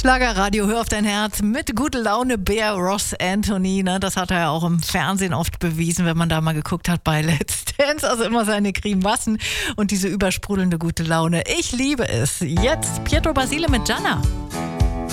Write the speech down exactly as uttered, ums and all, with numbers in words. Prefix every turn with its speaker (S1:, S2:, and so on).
S1: Schlagerradio, hör auf dein Herz mit gute Laune, Bär Ross Anthony, ne? Das hat er ja auch im Fernsehen oft bewiesen, wenn man da mal geguckt hat bei Let's Dance. Also immer seine Grimassen und diese übersprudelnde gute Laune. Ich liebe es. Jetzt Pietro Basile mit Gianna.